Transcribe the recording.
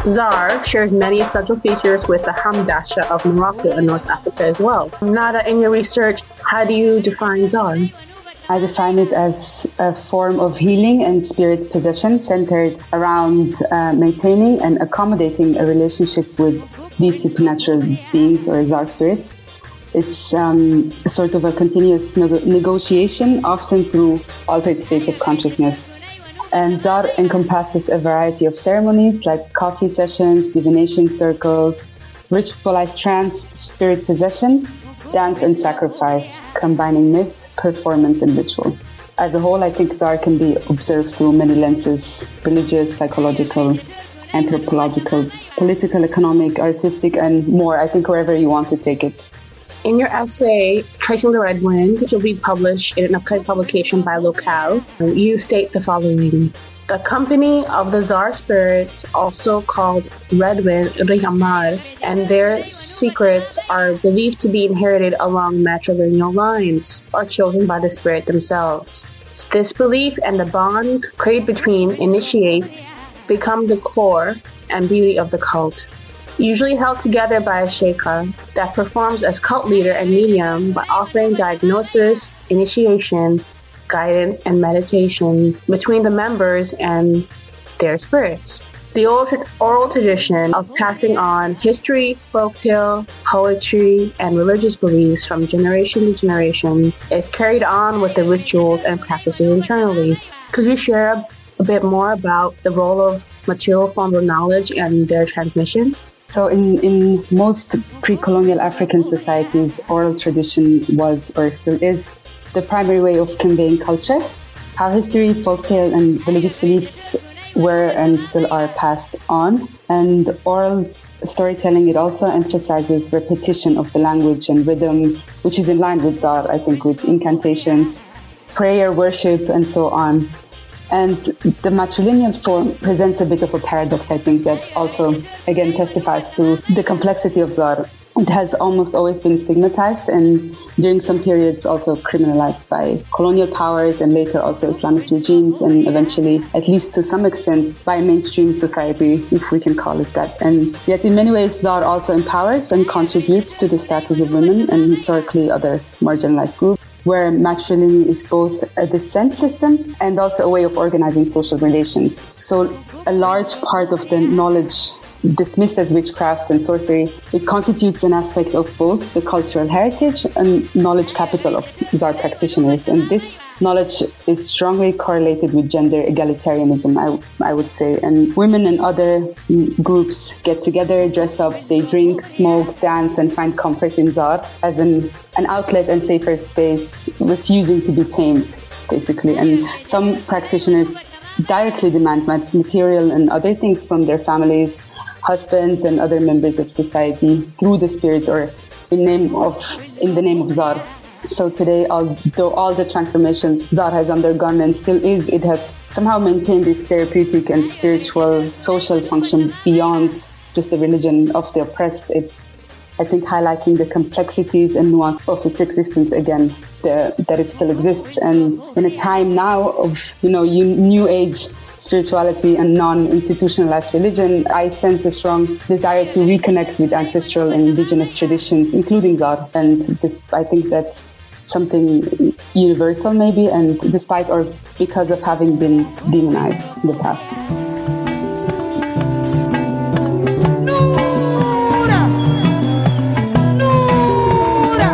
Zar shares many essential features with the Hamdasha of Morocco and North Africa as well. Nada, in your research, how do you define Zar? I define it as a form of healing and spirit possession centered around maintaining and accommodating a relationship with these supernatural beings or Zar spirits. It's a sort of a continuous negotiation, often through altered states of consciousness. And Zar encompasses a variety of ceremonies like coffee sessions, divination circles, ritualized trance, spirit possession, dance and sacrifice, combining myth, performance and ritual. As a whole, I think Zar can be observed through many lenses: religious, psychological, anthropological, political, economic, artistic, and more. I think wherever you want to take it. In your essay, Tracing the Red Wind, which will be published in an upcoming publication by Locale, you state the following. The company of the Zar spirits, also called Red Wind, Rihamar, and their secrets are believed to be inherited along matrilineal lines or chosen by the spirit themselves. This belief and the bond created between initiates become the core and beauty of the cult. Usually held together by a sheikha that performs as cult leader and medium by offering diagnosis, initiation, guidance, and meditation between the members and their spirits. The oral tradition of passing on history, folktale, poetry, and religious beliefs from generation to generation is carried on with the rituals and practices internally. Could you share a bit more about the role of material forms of knowledge and their transmission? So in most pre-colonial African societies, oral tradition was, or still is, the primary way of conveying culture. How history, folktale, and religious beliefs were and still are passed on. And oral storytelling, it also emphasizes repetition of the language and rhythm, which is in line with Zar, I think, with incantations, prayer, worship, and so on. And the matrilineal form presents a bit of a paradox, I think, that also, again, testifies to the complexity of Zar. It has almost always been stigmatized and during some periods also criminalized by colonial powers and later also Islamist regimes and eventually, at least to some extent, by mainstream society, if we can call it that. And yet in many ways, Zar also empowers and contributes to the status of women and historically other marginalized groups, where matrilineal is both a descent system and also a way of organizing social relations. So a large part of the knowledge dismissed as witchcraft and sorcery, it constitutes an aspect of both the cultural heritage and knowledge capital of Zar practitioners. And this knowledge is strongly correlated with gender egalitarianism, I would say. And women and other groups get together, dress up, they drink, smoke, dance, and find comfort in Zar as an outlet and safer space, refusing to be tamed, basically. And some practitioners directly demand material and other things from their families, husbands and other members of society through the spirit or in the name of Zar. So today, although all the transformations Zar has undergone and still is, it has somehow maintained this therapeutic and spiritual social function beyond just the religion of the oppressed. I think highlighting the complexities and nuance of its existence again, that it still exists. And in a time now of, new age spirituality and non-institutionalized religion, I sense a strong desire to reconnect with ancestral and indigenous traditions, including Zar. And this, I think that's something universal maybe, and despite or because of having been demonized in the past.